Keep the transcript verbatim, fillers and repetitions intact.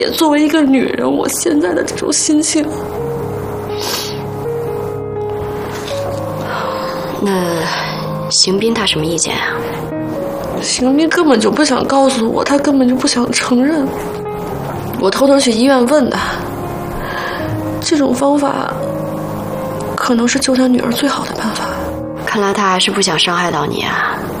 也作为一个女人，我现在的这种心情。 那邢斌他什么意见啊？ 邢斌根本就不想告诉我，他根本就不想承认。我偷偷去医院问他，这种方法可能是救他女儿最好的办法。 看来他还是不想伤害到你啊。